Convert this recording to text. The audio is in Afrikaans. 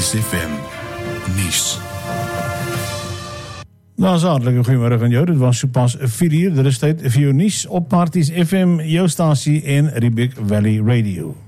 Parties FM nuus. Nou, hartelijk goeiemôre aan jou. Dit was sopas 4 uur. Dit is tyd vir jou nuus op Parties FM, jou stasie en Riebeek Valley Radio.